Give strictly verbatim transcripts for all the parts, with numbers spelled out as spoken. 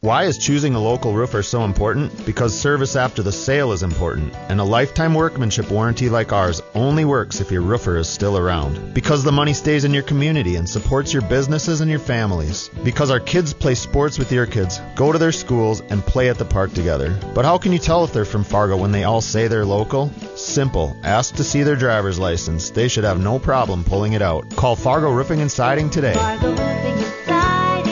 Why is choosing a local roofer so important? Because service after the sale is important, and a lifetime workmanship warranty like ours only works if your roofer is still around. Because the money stays in your community and supports your businesses and your families. Because our kids play sports with your kids, go to their schools, and play at the park together. But how can you tell if they're from Fargo when they all say they're local? Simple. Ask to see their driver's license. They should have no problem pulling it out. Call Fargo Roofing and Siding today. Fargo Roofing and Siding.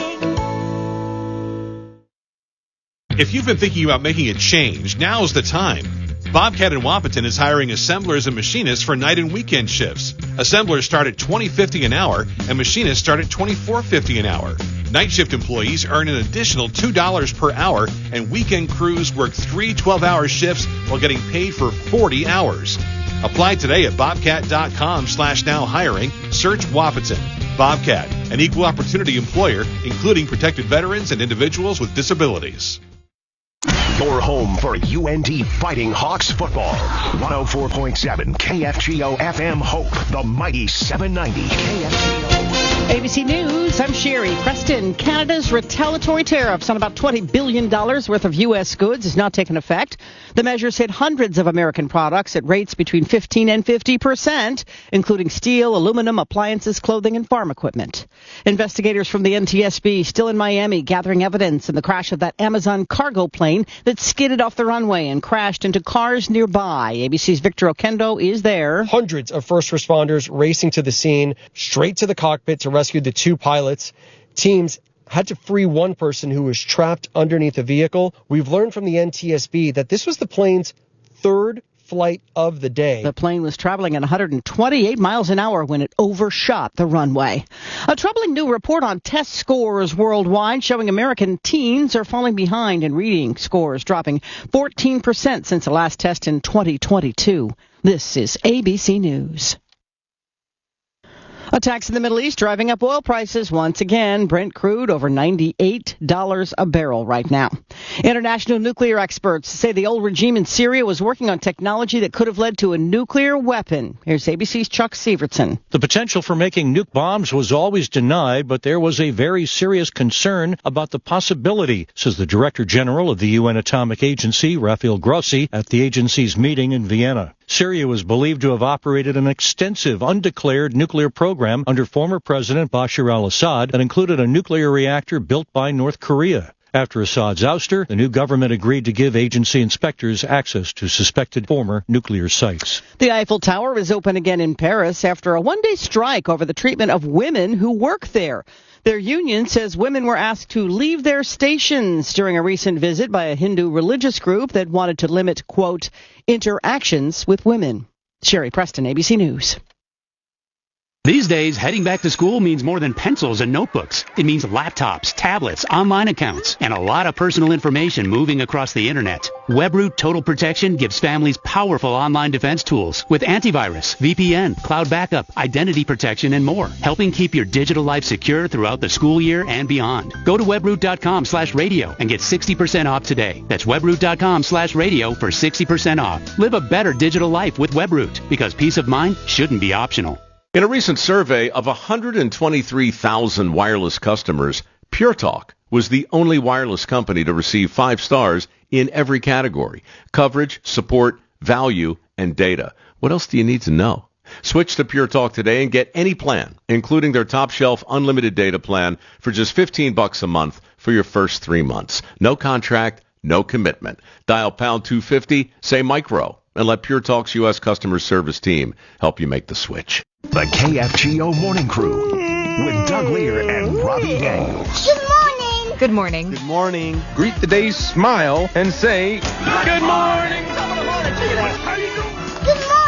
If you've been thinking about making a change, now's the time. Bobcat in Wapaton is hiring assemblers and machinists for night and weekend shifts. Assemblers start at twenty dollars and fifty cents an hour, and machinists start at twenty-four dollars and fifty cents an hour. Night shift employees earn an additional two dollars per hour, and weekend crews work three twelve-hour shifts while getting paid for forty hours. Apply today at bobcat.com slash now hiring. Search Wapaton. Bobcat, an equal opportunity employer, including protected veterans and individuals with disabilities. Your home for U N T Fighting Hawks football. one oh four point seven K F G O F M Hope, the mighty seven ninety K F G O. A B C News, I'm Sherry Preston. Canada's retaliatory tariffs on about twenty billion dollars worth of U S goods is not taking effect. The measures hit hundreds of American products at rates between fifteen and fifty percent, including steel, aluminum, appliances, clothing, and farm equipment. Investigators from the N T S B still in Miami gathering evidence in the crash of that Amazon cargo plane that skidded off the runway and crashed into cars nearby. A B C's Victor Okendo is there. Hundreds of first responders racing to the scene, straight to the cockpit to rescue the two pilots. Teams had to free one person who was trapped underneath the vehicle. We've learned from the N T S B that this was the plane's third flight of the day. The plane was traveling at one hundred twenty-eight miles an hour when it overshot the runway. A troubling new report on test scores worldwide showing American teens are falling behind in reading scores, dropping fourteen percent since the last test in twenty twenty-two. This is A B C News. Attacks in the Middle East driving up oil prices once again. Brent crude over ninety-eight dollars a barrel right now. International nuclear experts say the old regime in Syria was working on technology that could have led to a nuclear weapon. Here's A B C's Chuck Severson. The potential for making nuke bombs was always denied, but there was a very serious concern about the possibility, says the Director General of the U N Atomic Agency, Rafael Grossi, at the agency's meeting in Vienna. Syria was believed to have operated an extensive, undeclared nuclear program under former President Bashar al-Assad that included a nuclear reactor built by North Korea. After Assad's ouster, the new government agreed to give agency inspectors access to suspected former nuclear sites. The Eiffel Tower is open again in Paris after a one-day strike over the treatment of women who work there. Their union says women were asked to leave their stations during a recent visit by a Hindu religious group that wanted to limit, quote, interactions with women. Sherry Preston, A B C News. These days, heading back to school means more than pencils and notebooks. It means laptops, tablets, online accounts, and a lot of personal information moving across the internet. WebRoot Total Protection gives families powerful online defense tools with antivirus, V P N, cloud backup, identity protection, and more, helping keep your digital life secure throughout the school year and beyond. Go to webroot.com slash radio and get sixty percent off today. That's webroot.com slash radio for sixty percent off. Live a better digital life with WebRoot, because peace of mind shouldn't be optional. In a recent survey of one hundred twenty-three thousand wireless customers, Pure Talk was the only wireless company to receive five stars in every category: coverage, support, value, and data. What else do you need to know? Switch to Pure Talk today and get any plan, including their top shelf unlimited data plan, for just fifteen bucks a month for your first three months. No contract, no commitment. Dial pound two fifty, say micro, and let Pure Talk's U S customer service team help you make the switch. The K F G O Morning Crew with Doug Lear and Robbie Daniels. Good morning. Good morning. Good morning. Greet the day, smile, and say, good morning. Good morning.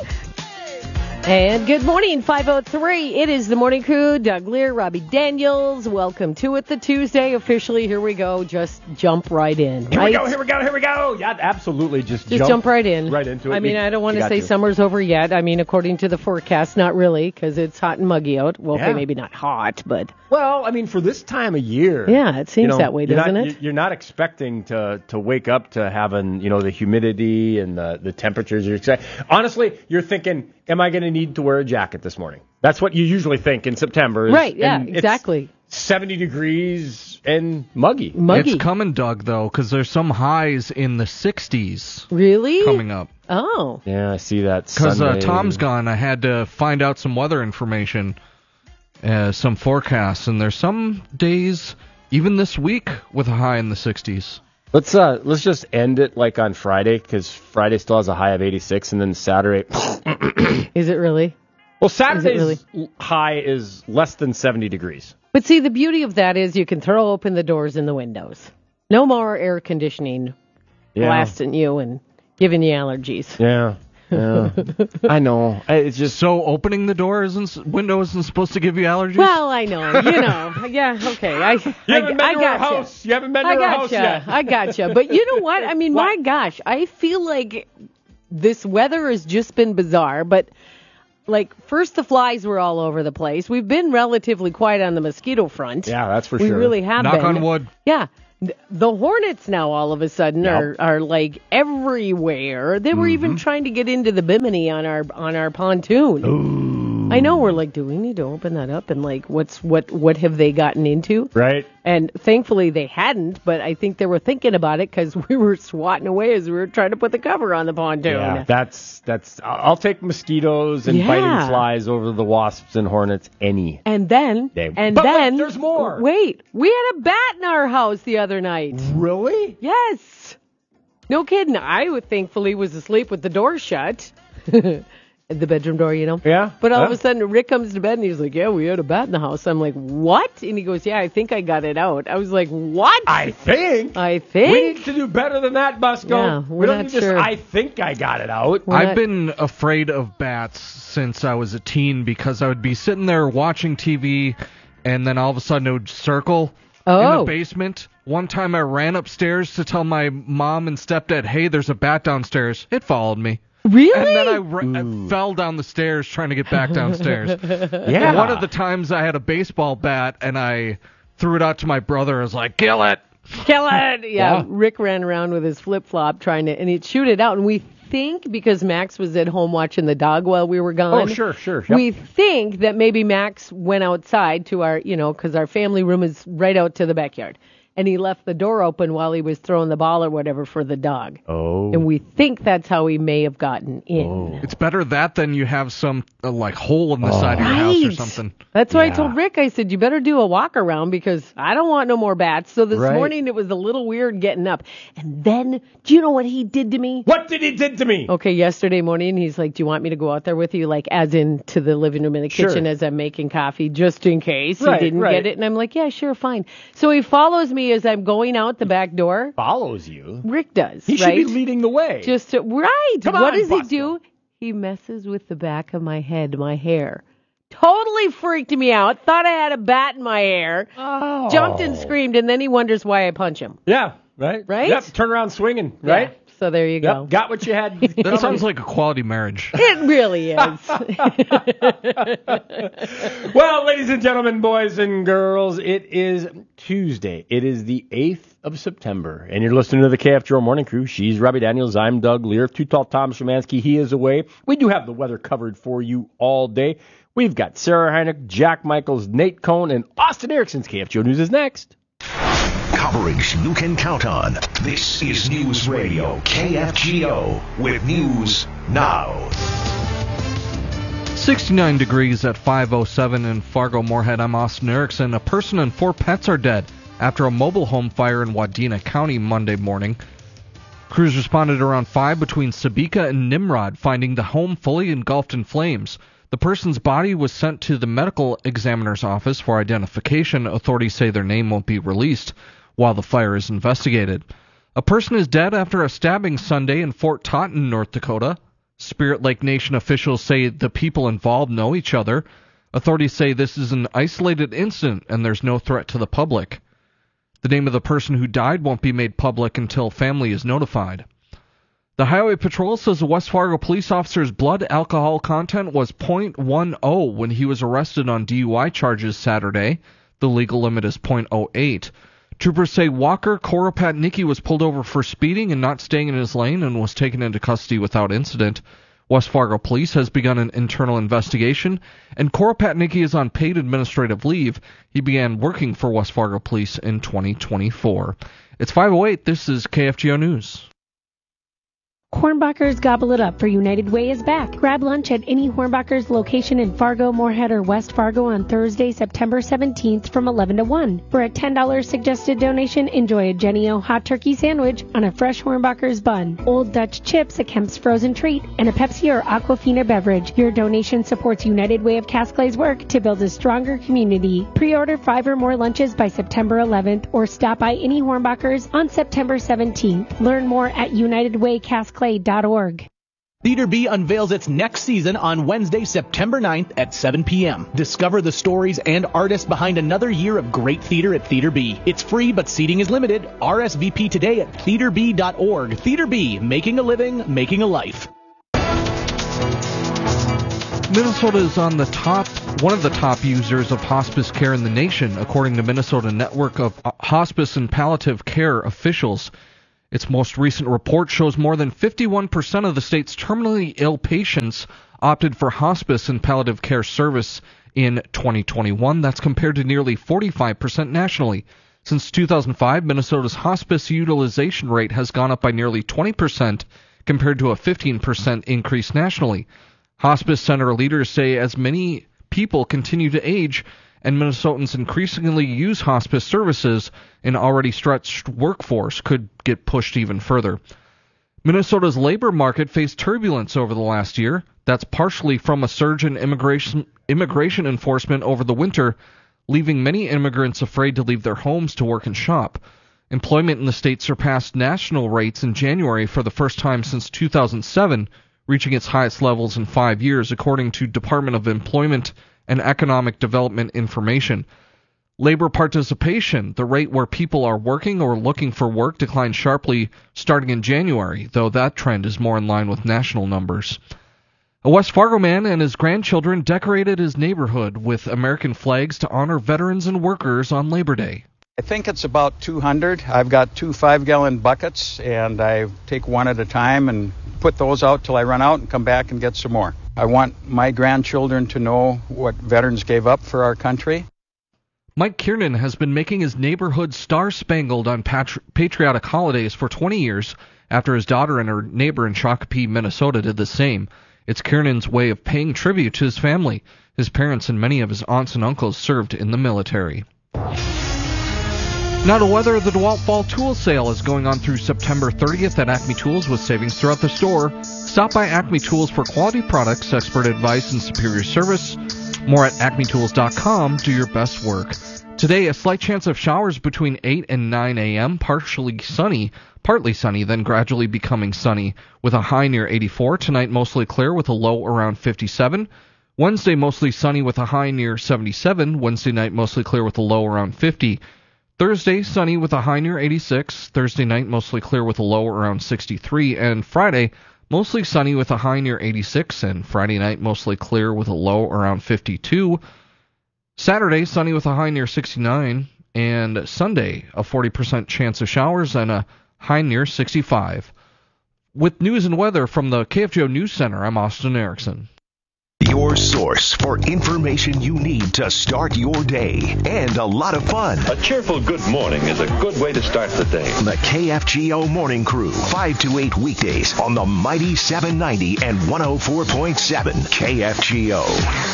And good morning, five oh three. It is the Morning Crew. Doug Lear, Robbie Daniels. Welcome to it, the Tuesday. Officially, here we go. Just jump right in. Here right? we go, here we go, here we go. Yeah, absolutely. Just, Just jump, jump right in. Right into it. I mean, We- I don't want we to got say to. summer's over yet. I mean, according to the forecast, not really, because it's hot and muggy out. Well, Yeah. okay, maybe not hot, but Well, I mean, for this time of year. yeah, it seems you know, that way, you're doesn't not, it? You're not expecting to, to wake up to having, you know, the humidity and the, the temperatures you're expecting. Honestly, you're thinking, am I going to need to wear a jacket this morning? That's what you usually think in September. is- Right, yeah, and it's exactly. seventy degrees and muggy. Muggy. It's coming, Doug, though, because there's some highs in the sixties Really? coming up. Oh. Yeah, I see that. Because uh, Sunday. Tom's gone, I had to find out some weather information, uh, some forecasts, and there's some days, even this week, with a high in the sixties. Let's uh let's just end it like on Friday, because Friday still has a high of eighty-six, and then Saturday. Is it really? Well, Saturday's really? high is less than seventy degrees. But see, the beauty of that is you can throw open the doors and the windows. No more air conditioning Yeah. blasting you and giving you allergies. Yeah. Yeah. I know. It's just so opening the door isn't window isn't supposed to give you allergies. Well, I know, you know, yeah, okay. I, You I, haven't been I to got her house. You haven't been to I her gotcha. house yet. I gotcha. But you know what? I mean, What? my gosh, I feel like this weather has just been bizarre. But like, first the flies were all over the place. We've been relatively quiet on the mosquito front. Yeah, that's for we sure. We really have Knock been. on wood. Yeah. The hornets now all of a sudden Yep. are, are like everywhere. They were Mm-hmm. even trying to get into the bimini on our on our pontoon. Ooh. I know, we're like, do we need to open that up? And like, what's what what have they gotten into? Right. And thankfully they hadn't, but I think they were thinking about it because we were swatting away as we were trying to put the cover on the pontoon. Yeah, that's that's. I'll take mosquitoes and Yeah. biting flies over the wasps and hornets any. And then, Day. and But wait, then, there's more. Wait, we had a bat in our house the other night. Really? Yes. No kidding. I thankfully was asleep with the door shut. The bedroom door, you know? Yeah. But all of Yeah. a sudden, Rick comes to bed and he's like, yeah, we had a bat in the house. I'm like, what? And he goes, yeah, I think I got it out. I was like, what? I think. I think. We need to do better than that, Busco. Yeah, we we're don't not need this. sure. I think I got it out. We're I've not- been afraid of bats since I was a teen because I would be sitting there watching T V and then all of a sudden it would circle in Oh. the basement. One time I ran upstairs to tell my mom and stepdad, hey, there's a bat downstairs. It followed me. Really? And then I, ra- I fell down the stairs trying to get back downstairs. Yeah. One of the times I had a baseball bat and I threw it out to my brother. I was like, kill it. Kill it. Yeah, Yeah. Rick ran around with his flip flop trying to, and he'd shoot it out. And we think because Max was at home watching the dog while we were gone. Oh, sure, sure. Yep. We think that maybe Max went outside to our, you know, because our family room is right out to the backyard. And he left the door open while he was throwing the ball or whatever for the dog. Oh. And we think that's how he may have gotten in. It's better that than you have some uh, like hole in the side of your house or Right. something. That's why I Yeah. told Rick, I said, you better do a walk around because I don't want no more bats. So this Right. morning it was a little weird getting up. And then, do you know what he did to me? What did he did to me? Okay, yesterday morning he's like, do you want me to go out there with you? Like, as in to the living room in the Sure. kitchen as I'm making coffee, just in case Right, he didn't right. get it. And I'm like, yeah, sure, fine. So he follows me as I'm going out the back door. Follows you. Rick does, He should right? be leading the way. Just to, right. Come what on, does he Busto. do? He messes with the back of my head, my hair. Totally freaked me out. Thought I had a bat in my hair. Oh. Jumped and screamed, and then he wonders why I punch him. Yeah. Right. Right? Yep. Turn around swinging. Right. Yeah, so there you go. Yep. Got what you had. That sounds like a quality marriage. It really is. Well, ladies and gentlemen, boys and girls, it is Tuesday. It is the eighth of September, and you're listening to the K F G O Morning Crew. She's Robbie Daniels. I'm Doug Lear. Too Tall Tom Szymanski. He is away. We do have the weather covered for you all day. We've got Sarah Heineck, Jack Michaels, Nate Cohn, and Austin Erickson's K F G O News is next. Coverage you can count on. This is News Radio K F G O with news now. sixty-nine degrees at five oh seven in Fargo-Moorhead. I'm Austin Erickson. A person and four pets are dead after a mobile home fire in Wadena County Monday morning. Crews responded around five between Sabika and Nimrod, finding the home fully engulfed in flames. The person's body was sent to the medical examiner's office for identification. Authorities say their name won't be released while the fire is investigated. A person is dead after a stabbing Sunday in Fort Taunton, North Dakota. Spirit Lake Nation officials say the people involved know each other. Authorities say this is an isolated incident and there's no threat to the public. The name of the person who died won't be made public until family is notified. The Highway Patrol says a West Fargo police officer's blood alcohol content was point one oh when he was arrested on D U I charges Saturday. The legal limit is point oh eight. Troopers say Walker Korapatnicki was pulled over for speeding and not staying in his lane and was taken into custody without incident. West Fargo Police has begun an internal investigation, and Cora Patnicki is on paid administrative leave. He began working for West Fargo Police in twenty twenty-four. It's five oh eight. This is K F G O News. Hornbachers Gobble It Up for United Way is back. Grab lunch at any Hornbachers location in Fargo, Moorhead, or West Fargo on Thursday, September seventeenth from eleven to one. For a ten dollars suggested donation, enjoy a Jenny-O hot turkey sandwich on a fresh Hornbachers bun, Old Dutch chips, a Kemp's frozen treat, and a Pepsi or Aquafina beverage. Your donation supports United Way of Cass-Clay's work to build a stronger community. Pre-order five or more lunches by September eleventh or stop by any Hornbachers on September seventeenth. Learn more at united way cass clay dot org. Theater B unveils its next season on Wednesday, September ninth at seven p.m. Discover the stories and artists behind another year of great theater at Theater B. It's free, but seating is limited. R S V P today at theater b dot org. Theater B, making a living, making a life. Minnesota is on the top, one of the top users of hospice care in the nation, according to Minnesota Network of Hospice and Palliative Care officials. Its most recent report shows more than fifty-one percent of the state's terminally ill patients opted for hospice and palliative care service in twenty twenty-one. That's compared to nearly forty-five percent nationally. Since two thousand five, Minnesota's hospice utilization rate has gone up by nearly twenty percent compared to a fifteen percent increase nationally. Hospice center leaders say as many people continue to age and Minnesotans increasingly use hospice services, an already stretched workforce could get pushed even further. Minnesota's labor market faced turbulence over the last year. That's partially from a surge in immigration, immigration enforcement over the winter, leaving many immigrants afraid to leave their homes to work and shop. Employment in the state surpassed national rates in January for the first time since two thousand seven, reaching its highest levels in five years, according to Department of Employment and Economic Development information. Labor participation, the rate where people are working or looking for work, declined sharply starting in January, though that trend is more in line with national numbers. A West Fargo man and his grandchildren decorated his neighborhood with American flags to honor veterans and workers on Labor Day. I think it's about two hundred. I've got two five-gallon buckets, and I take one at a time and put those out till I run out and come back and get some more. I want my grandchildren to know what veterans gave up for our country. Mike Kiernan has been making his neighborhood star-spangled on patri- patriotic holidays for twenty years after his daughter and her neighbor in Shakopee, Minnesota did the same. It's Kiernan's way of paying tribute to his family. His parents and many of his aunts and uncles served in the military. Now to weather, the DeWalt Fall Tool Sale is going on through September thirtieth at Acme Tools with savings throughout the store. Stop by Acme Tools for quality products, expert advice, and superior service. More at acme tools dot com. Do your best work. Today, a slight chance of showers between eight and nine a.m., partially sunny, partly sunny, then gradually becoming sunny, with a high near eighty-four. Tonight, mostly clear with a low around fifty-seven. Wednesday, mostly sunny with a high near seventy-seven. Wednesday night, mostly clear with a low around fifty. Thursday, sunny with a high near eighty-six. Thursday night, mostly clear with a low around sixty-three. And Friday, mostly sunny with a high near eighty-six. And Friday night, mostly clear with a low around fifty-two. Saturday, sunny with a high near sixty-nine. And Sunday, a forty percent chance of showers and a high near sixty-five. With news and weather from the K F G O News Center, I'm Austin Erickson. Your source for information you need to start your day and a lot of fun. A cheerful good morning is a good way to start the day. The K F G O Morning Crew, five to eight weekdays on the mighty seven ninety and one oh four point seven K F G O.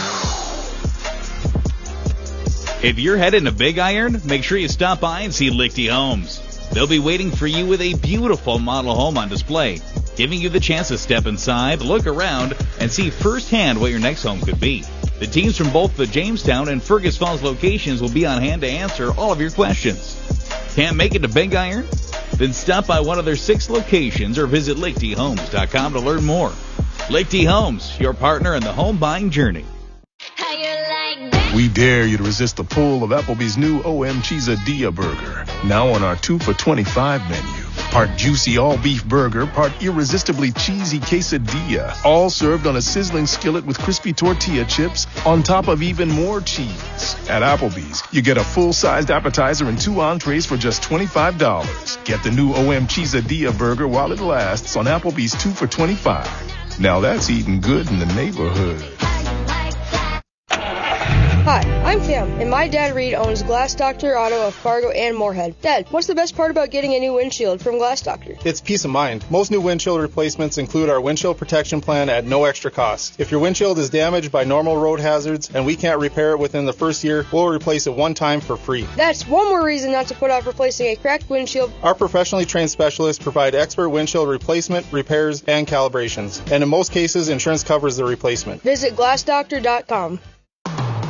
If you're heading to Big Iron, make sure you stop by and see Lichty Homes. They'll be waiting for you with a beautiful model home on display, giving you the chance to step inside, look around, and see firsthand what your next home could be. The teams from both the Jamestown and Fergus Falls locations will be on hand to answer all of your questions. Can't make it to Big Iron? Then stop by one of their six locations or visit lichty homes dot com to learn more. Lichty Homes, your partner in the home buying journey. We dare you to resist the pull of Applebee's new O M Cheesadilla burger, now on our two for twenty-five menu. Part juicy all-beef burger, part irresistibly cheesy quesadilla, all served on a sizzling skillet with crispy tortilla chips on top of even more cheese. At Applebee's, you get a full-sized appetizer and two entrees for just twenty-five dollars. Get the new O M Cheesadilla burger while it lasts on Applebee's two for twenty-five. Now that's eating good in the neighborhood. Hi, I'm Cam, and my dad Reed owns Glass Doctor Auto of Fargo and Moorhead. Dad, what's the best part about getting a new windshield from Glass Doctor? It's peace of mind. Most new windshield replacements include our windshield protection plan at no extra cost. If your windshield is damaged by normal road hazards and we can't repair it within the first year, we'll replace it one time for free. That's one more reason not to put off replacing a cracked windshield. Our professionally trained specialists provide expert windshield replacement, repairs, and calibrations. And in most cases, insurance covers the replacement. Visit glass doctor dot com.